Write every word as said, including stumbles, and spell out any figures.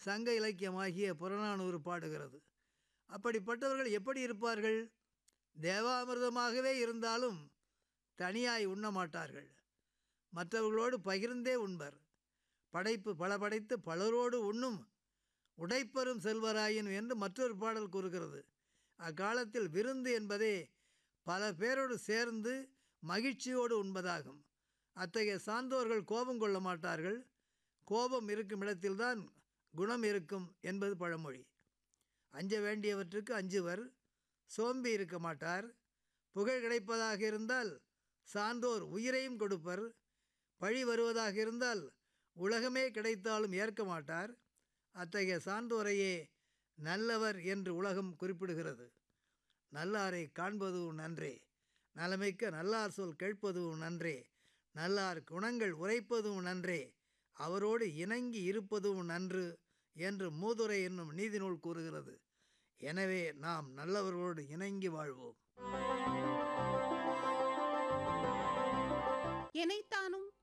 சங்க இலக்கியமாகிய புறநானூறு பாடுகிறது. அப்படிப்பட்டவர்கள் எப்படி இருப்பார்கள்? தேவாமிர்தமாகவே இருந்தாலும் தனியாய் உண்ண மாட்டார்கள். மற்றவர்களோடு பகிர்ந்தே உண்பர். படைப்பு பல படைத்து பலரோடு உண்ணும் உடைப்பெறும் செல்வராயின் என்று மற்றொரு பாடல் கூறுகிறது. அக்காலத்தில் விருந்து என்பதே பல பேரோடு சேர்ந்து மகிழ்ச்சியோடு உண்பதாகும். அத்தகைய சான்றோர்கள் கோபம் கொள்ள மாட்டார்கள். கோபம் இருக்கும் இடத்தில்தான் குணம் இருக்கும் என்பது பழமொழி. அஞ்ச வேண்டியவற்றுக்கு அஞ்சுவர், சோம்பி இருக்க மாட்டார். புகழ் கிடைப்பதாக இருந்தால் சான்றோர் உயிரையும் கொடுப்பர். பழி வருவதாக இருந்தால் உலகமே கிடைத்தாலும் ஏற்க மாட்டார். அத்தகைய சான்றோரையே நல்லவர் என்று உலகம் குறிப்பிடுகிறது. நல்லாரை காண்பதும் நன்றே, நலமிக்க நல்லார் சொல் கேட்பதும் நன்றே, நல்லார் குணங்கள் உரைப்பதும் நன்றே, அவரோடு இணங்கி இருப்பதும் நன்று என்று மூதுரை என்னும் நீதிநூல் கூறுகிறது. எனவே நாம் நல்லவர்களோடு இணங்கி வாழ்வோம். என்னை